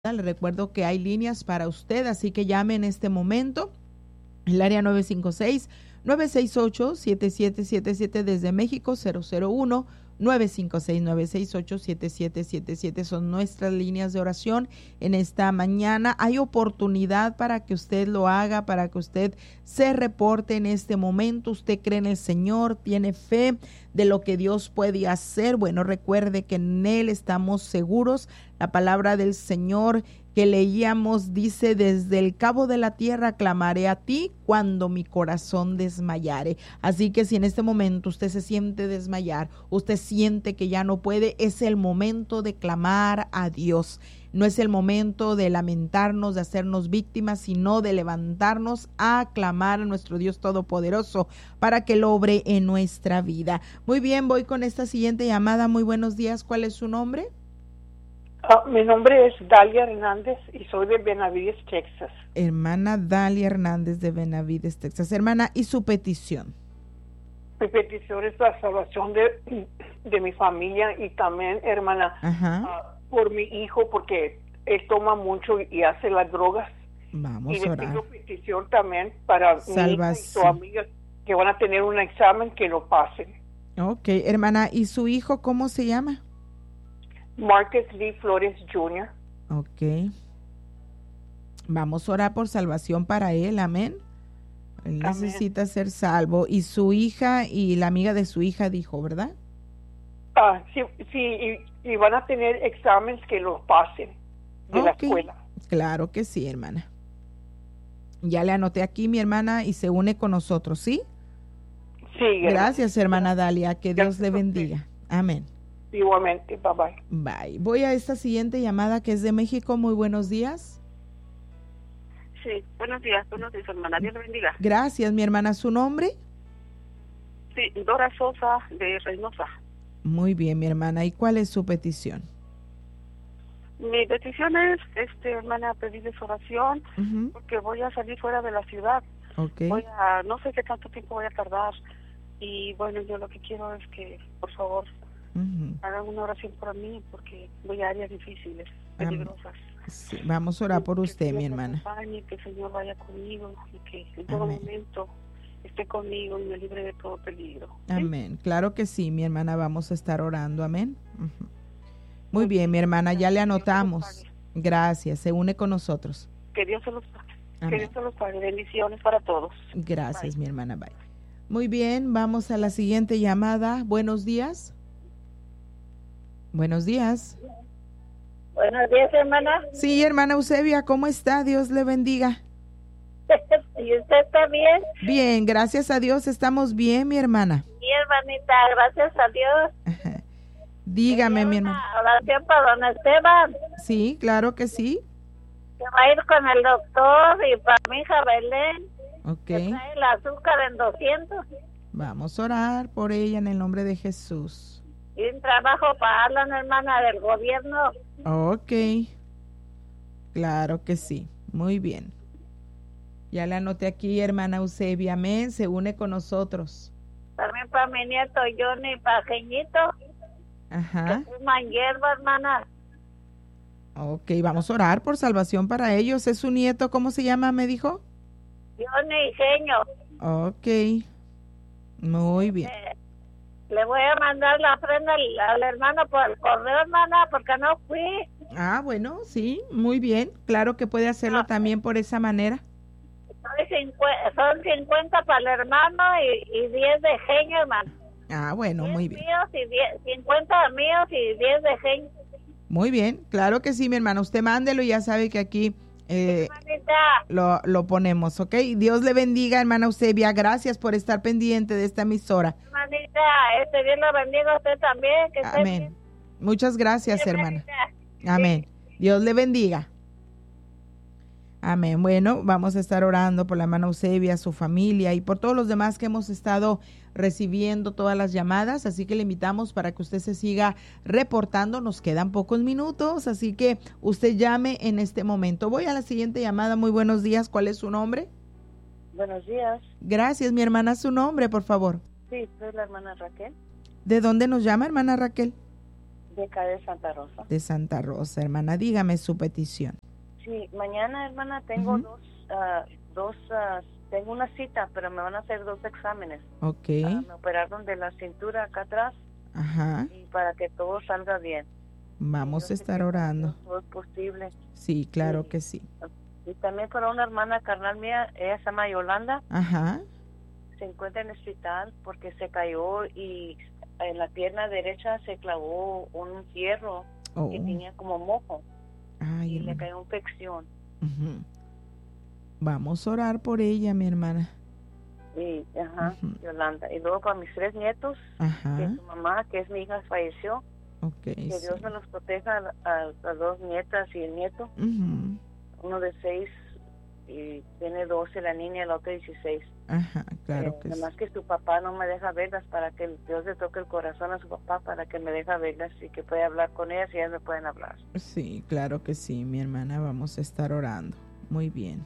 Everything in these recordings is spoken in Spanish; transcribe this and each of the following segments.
Le recuerdo que hay líneas para usted, así que llame en este momento. El área 956-968-7777 desde México, 001-956-968-7777 son nuestras líneas de oración en esta mañana. Hay oportunidad para que usted lo haga, para que usted se reporte en este momento. Usted cree en el Señor, tiene fe de lo que Dios puede hacer. Bueno, recuerde que en Él estamos seguros. La palabra del Señor que leíamos dice: desde el cabo de la tierra clamaré a ti cuando mi corazón desmayare. Así que si en este momento usted se siente desmayar, usted siente que ya no puede, es el momento de clamar a Dios. No es el momento de lamentarnos, de hacernos víctimas, sino de levantarnos a clamar a nuestro Dios Todopoderoso para que lo obre en nuestra vida. Muy bien, voy con esta siguiente llamada. Muy buenos días, ¿cuál es su nombre? Mi nombre es Dalia Hernández y soy de Benavides, Texas. Hermana Dalia Hernández de Benavides, Texas. Hermana, ¿y su petición? Mi petición es la salvación de mi familia y también, hermana, por mi hijo, porque él toma mucho y hace las drogas. Vamos y a orar. Y le pido petición también para mi hija y su amiga que van a tener un examen, que lo pasen. Ok, hermana, ¿y su hijo cómo se llama? Marcus Lee Flores Jr. Ok. Vamos a orar por salvación para él, amén. Él necesita ser salvo. Y su hija y la amiga de su hija dijo, ¿verdad? Sí, y van a tener exámenes, que los pasen de la escuela. Claro que sí, hermana. Ya le anoté aquí, mi hermana, y se une con nosotros, ¿sí? Sí. Gracias, hermana Dalia. Que Dios le bendiga. Amén. Igualmente, bye bye. Bye. Voy a esta siguiente llamada que es de México. Muy buenos días. Sí, buenos días, hermana. Dios le bendiga. Gracias, mi hermana. ¿Su nombre? Sí, Dora Sosa de Reynosa. Muy bien, mi hermana. ¿Y cuál es su petición? Mi petición es, hermana, pedirles oración, porque voy a salir fuera de la ciudad. Okay. No sé qué tanto tiempo voy a tardar. Y bueno, yo lo que quiero es que, por favor, hagan una oración por mí, porque voy a áreas difíciles, peligrosas. Sí, vamos a orar por usted, mi hermana. Que el Señor vaya conmigo y que en todo momento esté conmigo y me libre de todo peligro. ¿Sí? Amén. Claro que sí, mi hermana, vamos a estar orando. Amén. Muy bien, mi hermana, ya le anotamos. Gracias, se une con nosotros. Que Dios se los pague. Que Dios se los pague. Bendiciones para todos. Gracias, mi hermana. Bye. Muy bien, vamos a la siguiente llamada. Buenos días. Buenos días. Buenos días, hermana. Sí, hermana Eusebia, ¿cómo está? Dios le bendiga. ¿Y usted está bien? Bien, gracias a Dios, estamos bien, mi hermana. Sí, hermanita, gracias a Dios. Dígame, mi hermana. Oración para don Esteban. Sí, claro que sí. Que va a ir con el doctor, y para mi hija Belén. Ok. Que trae el azúcar en 200. Vamos a orar por ella en el nombre de Jesús. Y un trabajo para Alan, hermana, del gobierno. Ok. Claro que sí. Muy bien. Ya le anoté aquí, hermana Eusebia. Amén. Se une con nosotros. También para mi nieto Johnny, para Geñito. Ajá. Que fuman hierba, hermana. Ok, vamos a orar por salvación para ellos. ¿Es su nieto? ¿Cómo se llama, me dijo? Johnny Geño. Ok. Muy bien. Le voy a mandar la ofrenda al hermano por el correo, hermana, porque no fui. Ah, bueno, sí, muy bien. Claro que puede hacerlo también por esa manera. Son 50 para el hermano y 10 de Geño, hermano. Ah, bueno, muy bien. Míos y 50 míos y 10 de Geño. Muy bien, claro que sí, mi hermana. Usted mándelo y ya sabe que aquí lo ponemos, ¿ok? Dios le bendiga, hermana Eusebia. Gracias por estar pendiente de esta emisora. Hermanita, Dios la bendiga a usted también. Que amén. Bien. Muchas gracias, hermana. Sí. Amén. Dios le bendiga. Amén. Bueno, vamos a estar orando por la hermana Eusebia, su familia y por todos los demás que hemos estado recibiendo todas las llamadas, así que le invitamos para que usted se siga reportando. Nos quedan pocos minutos, así que usted llame en este momento. Voy a la siguiente llamada. Muy buenos días. ¿Cuál es su nombre? Buenos días. Gracias, mi hermana. Su nombre, por favor. Sí, soy la hermana Raquel. ¿De dónde nos llama, hermana Raquel? de acá de Santa Rosa. De Santa Rosa, hermana. Dígame su petición. Sí, mañana, hermana, tengo tengo una cita, pero me van a hacer 2 exámenes. Ok. Me operaron de la cintura acá atrás. Ajá. Y para que todo salga bien. Vamos a estar orando. Todo es posible. Sí, claro que sí. Y también para una hermana carnal mía, ella se llama Yolanda. Ajá. Se encuentra en el hospital porque se cayó y en la pierna derecha se clavó un fierro que tenía como mojo. Ay, y le cayó infección. Vamos a orar por ella, mi hermana. Y, Yolanda. Y luego para mis 3 nietos, que su mamá, que es mi hija, falleció. Que Dios me los proteja a las 2 nietas y el nieto. Uno de 6 y tiene 12 la niña y la otra 16. Ajá, claro que sí. Además que su papá no me deja verlas, para que Dios le toque el corazón a su papá para que me deje verlas y que pueda hablar con ellas y ellas me pueden hablar. Sí, claro que sí, mi hermana. Vamos a estar orando. Muy bien.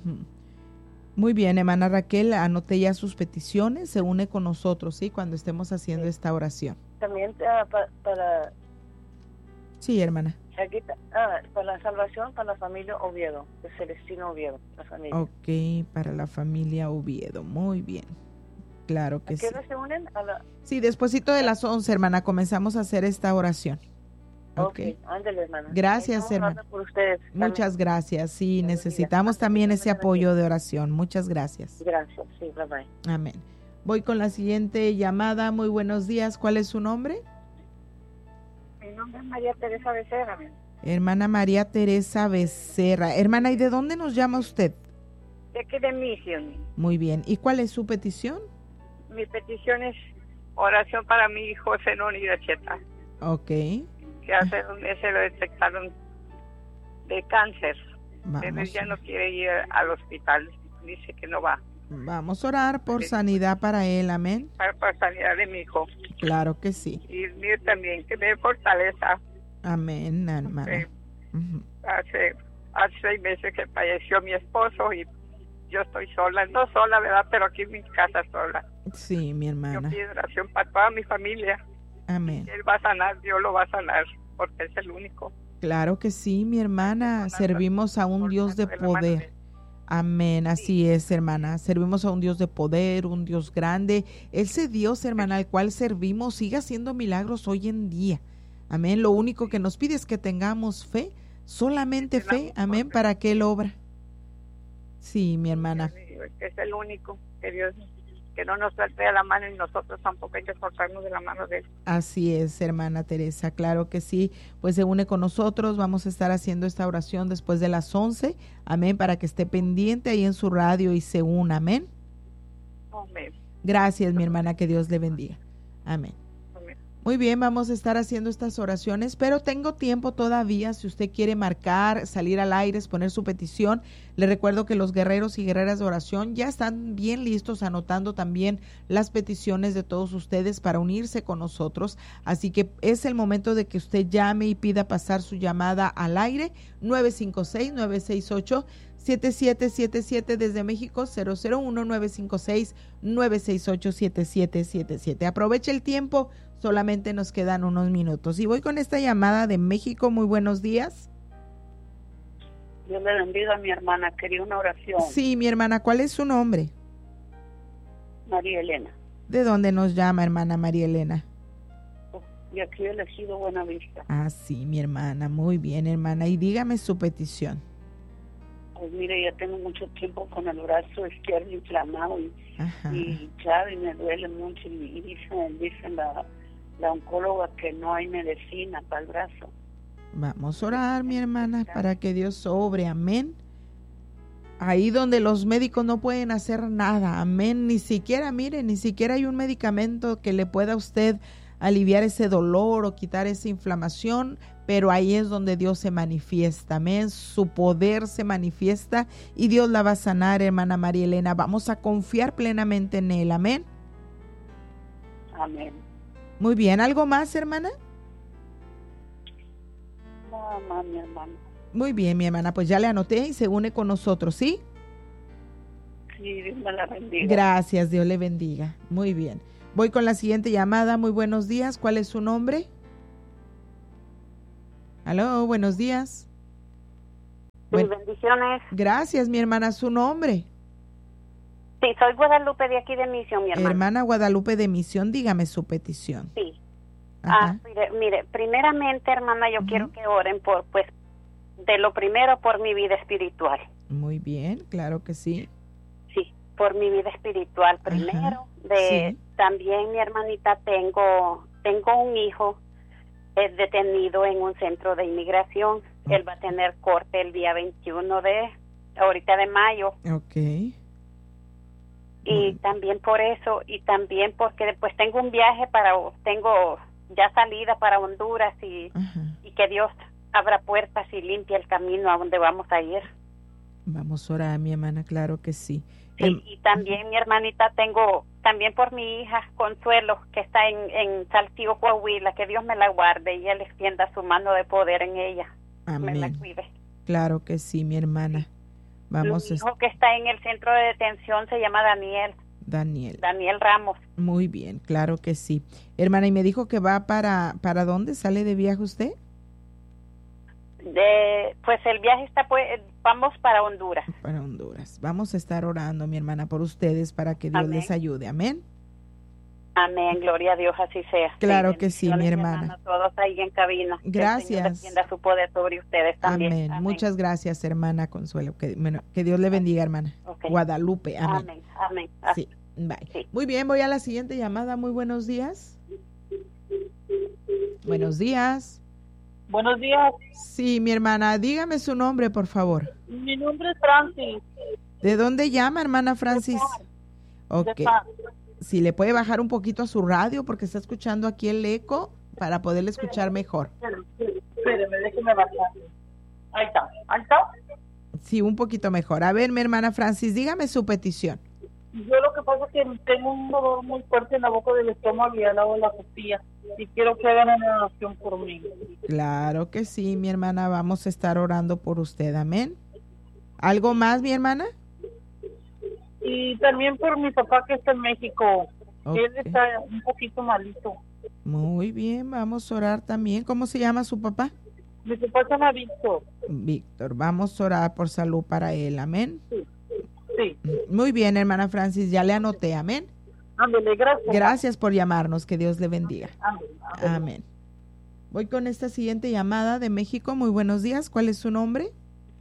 Muy bien, hermana Raquel, anoté ya sus peticiones, se une con nosotros, ¿sí? Cuando estemos haciendo esta oración. También para... Sí, hermana. Para la salvación, para la familia Oviedo, de Celestino Oviedo, la familia. Ok, para la familia Oviedo, muy bien. Claro que sí. ¿A qué hora se unen? Sí, despuesito de las 11, hermana, comenzamos a hacer esta oración. Ok, ándale, hermana. Gracias, hermana. Por ustedes. Muchas gracias. Sí, necesitamos también ese apoyo de oración. Muchas gracias. Gracias, sí, bye bye. Amén. Voy con la siguiente llamada. Muy buenos días. ¿Cuál es su nombre? Mi nombre es María Teresa Becerra. Hermana María Teresa Becerra. Hermana, ¿y de dónde nos llama usted? De aquí de Mission. Muy bien. ¿Y cuál es su petición? Mi petición es oración para mi hijo Zenón y Cheta. Ok. Que hace un mes se lo detectaron de cáncer. Pero él ya no quiere ir al hospital. Dice que no va. Vamos a orar por sanidad para él. Amén. Para sanidad de mi hijo. Claro que sí. Y el mío también, que me dé fortaleza. Amén, hermana. Hace 6 meses que falleció mi esposo y yo estoy sola. No sola, ¿verdad? Pero aquí en mi casa sola. Sí, mi hermana. Yo pido oración para toda mi familia. Amén. Él va a sanar, Dios lo va a sanar, porque es el único. Claro que sí, mi hermana. Servimos a un Dios de poder. Amén, así es, hermana. Servimos a un Dios de poder, un Dios grande. Ese Dios, hermana, al cual servimos, sigue haciendo milagros hoy en día. Amén. Lo único que nos pide es que tengamos fe, solamente fe, amén, para que Él obra. Sí, mi hermana. Es el único, que Dios, que no nos suelte de la mano y nosotros tampoco hay que soltarnos de la mano de Él. Así es, hermana Teresa, claro que sí. Pues se une con nosotros, vamos a estar haciendo esta oración después de las 11, amén, para que esté pendiente ahí en su radio y se una, amén. Amén. Gracias, mi hermana, que Dios le bendiga. Amén. Muy bien, vamos a estar haciendo estas oraciones, pero tengo tiempo todavía. Si usted quiere marcar, salir al aire, exponer su petición, le recuerdo que los guerreros y guerreras de oración ya están bien listos, anotando también las peticiones de todos ustedes para unirse con nosotros. Así que es el momento de que usted llame y pida pasar su llamada al aire, 956-968-7777 desde México, 001-956-968-7777. Aproveche el tiempo. Solamente nos quedan unos minutos. Y voy con esta llamada de México. Muy buenos días. Dios le bendiga a mi hermana. Quería una oración. Sí, mi hermana. ¿Cuál es su nombre? María Elena. ¿De dónde nos llama, hermana María Elena? De aquí he elegido Buenavista. Ah, sí, mi hermana. Muy bien, hermana. Y dígame su petición. Pues mire, ya tengo mucho tiempo con el brazo izquierdo inflamado y claro, y me duele mucho. Y dicen la oncóloga que no hay medicina para el brazo. Vamos a orar, mi hermana, para que Dios obre, amén. Ahí donde los médicos no pueden hacer nada, amén. Ni siquiera, mire, ni siquiera hay un medicamento que le pueda a usted aliviar ese dolor o quitar esa inflamación, pero ahí es donde Dios se manifiesta, amén. Su poder se manifiesta y Dios la va a sanar, hermana María Elena. Vamos a confiar plenamente en Él, amén. Amén. Muy bien, ¿algo más, hermana? Nada más, mi hermana. Muy bien, mi hermana, pues ya le anoté y se une con nosotros, ¿sí? Sí, Dios me la bendiga. Gracias, Dios le bendiga. Muy bien. Voy con la siguiente llamada. Muy buenos días. ¿Cuál es su nombre? Aló, buenos días. Sí, bendiciones. Gracias, mi hermana. ¿Su nombre? Sí, soy Guadalupe de aquí de Misión, mi hermana. Hermana Guadalupe de Misión, dígame su petición. Sí. Mire, primeramente, hermana, yo quiero que oren por, pues, de lo primero por mi vida espiritual. Muy bien, claro que sí. Sí, por mi vida espiritual primero. También, mi hermanita, tengo un hijo detenido en un centro de inmigración. Él va a tener corte el día 21 de mayo. Okay. Y también por eso, y también porque después tengo un viaje tengo ya salida para Honduras y que Dios abra puertas y limpie el camino a donde vamos a ir. Vamos a orar, mi hermana, claro que sí. Sí, y también, mi hermanita, tengo también por mi hija Consuelo, que está en Saltillo, Coahuila, que Dios me la guarde y Él extienda su mano de poder en ella. Amén. Me la cuide. Claro que sí, mi hermana. Vamos. Mi hijo que está en el centro de detención se llama Daniel Ramos. Muy bien, claro que sí. Hermana, y me dijo que va ¿para dónde sale de viaje usted? Pues el viaje está, vamos para Honduras. Para Honduras. Vamos a estar orando, mi hermana, por ustedes para que Dios les ayude. Amén. Amén, gloria a Dios, así sea. Claro que sí, mi hermana. Todos ahí en cabina. Gracias. Que el Señor extienda su poder sobre ustedes también. Amén. Muchas gracias, hermana Consuelo. Que Dios le bendiga, hermana. Okay. Guadalupe. Amén. Amén. Sí. Bye. Sí. Muy bien, voy a la siguiente llamada. Muy buenos días. Buenos días. Buenos días. Sí, mi hermana, dígame su nombre, por favor. Mi nombre es Francis. ¿De dónde llama, hermana Francis? Ok. Si le puede bajar un poquito a su radio porque está escuchando aquí el eco para poderle escuchar mejor. Espéreme, déjeme bajar. Ahí está. Sí, un poquito mejor. A ver, mi hermana Francis, dígame su petición. Yo lo que pasa es que tengo un dolor muy fuerte en la boca del estómago y al lado de la costilla. Y quiero que hagan una oración por mí. Claro que sí, mi hermana. Vamos a estar orando por usted. Amén. ¿Algo más, mi hermana? Y también por mi papá que está en México. Okay. Él está un poquito malito. Muy bien, vamos a orar también. ¿Cómo se llama su papá? Mi papá se llama Víctor. Víctor, vamos a orar por salud para él. Amén. Sí. Muy bien, hermana Francis, ya le anoté. Amén. Ándale, gracias. Gracias por llamarnos. Que Dios le bendiga. Ándale. Amén. Voy con esta siguiente llamada de México. Muy buenos días. ¿Cuál es su nombre?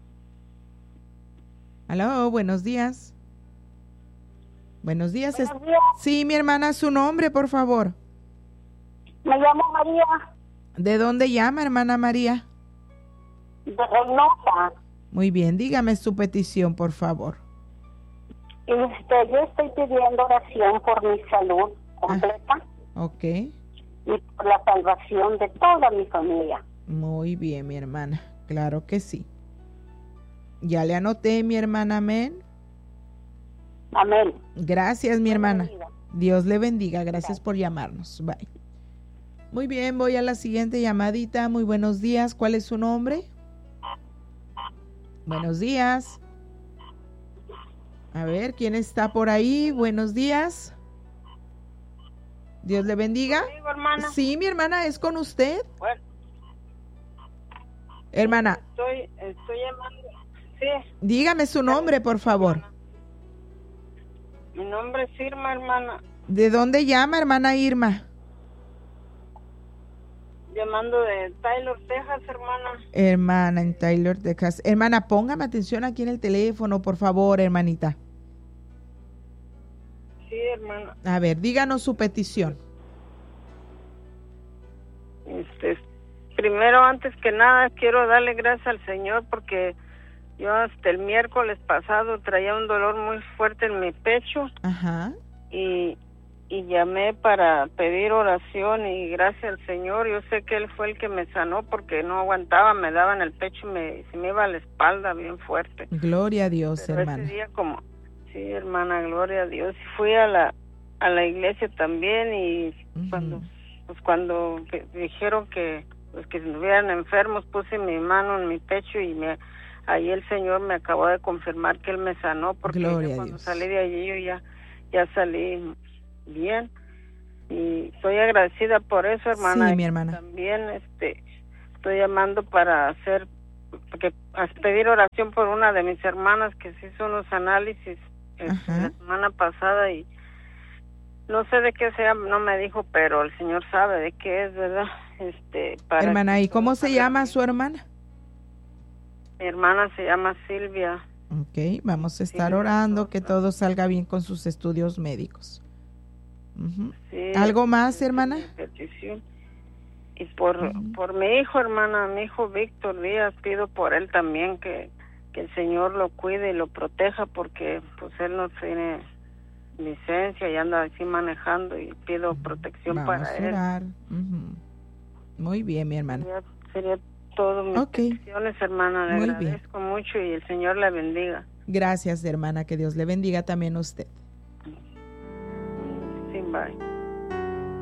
Aló, buenos días. Buenos días. Buenos días. Sí, mi hermana, su nombre, por favor. Me llamo María. ¿De dónde llama, hermana María? De Reynosa. Muy bien, dígame su petición, por favor. Yo estoy pidiendo oración por mi salud completa. Ok. Y por la salvación de toda mi familia. Muy bien, mi hermana. Claro que sí. Ya le anoté, mi hermana. Amén. Amén. Gracias, mi hermana. Dios le bendiga. Gracias por llamarnos. Bye. Muy bien, voy a la siguiente llamadita. Muy buenos días. ¿Cuál es su nombre? Buenos días. A ver, ¿quién está por ahí? Buenos días. Dios le bendiga. ¿Conmigo, hermana? Sí, mi hermana, ¿es con usted? Bueno. Hermana. Estoy llamando. Sí. Dígame su nombre, por favor. Mi nombre es Irma, hermana. ¿De dónde llama, hermana Irma? Llamando de Taylor, Texas, hermana. Hermana, en Taylor, Texas. Hermana, póngame atención aquí en el teléfono, por favor, hermanita. Sí, hermana. A ver, díganos su petición. Primero, antes que nada, quiero darle gracias al Señor porque yo hasta el miércoles pasado traía un dolor muy fuerte en mi pecho. Ajá. Y llamé para pedir oración y gracias al Señor, yo sé que Él fue el que me sanó porque no aguantaba, me daba en el pecho y se me iba a la espalda bien fuerte. Gloria a Dios, pero hermana. Ese día sí, hermana, gloria a Dios. Fui a la iglesia también y cuando dijeron que estuvieran enfermos, puse mi mano en mi pecho y ahí el Señor me acabó de confirmar que Él me sanó porque cuando salí de allí yo ya salí bien y estoy agradecida por eso, hermana. Sí, mi hermana. También Estoy llamando para pedir oración por una de mis hermanas que se hizo unos análisis la semana pasada y no sé de qué sea, no me dijo, pero el Señor sabe de qué es, ¿verdad? Hermana, ¿y cómo se llama su hermana? Mi hermana se llama Silvia. Ok, vamos a estar orando que todo salga bien con sus estudios médicos. Sí, ¿algo más, hermana? Y por mi hijo, hermana, mi hijo Víctor Díaz, pido por él también que el Señor lo cuide y lo proteja porque pues él no tiene licencia y anda así manejando y pido protección para él. Vamos a orar. Muy bien, mi hermana. Sería todo. Mis peticiones, hermana, le agradezco mucho y el Señor la bendiga. Gracias, hermana, que Dios le bendiga también a usted. Sí, bye.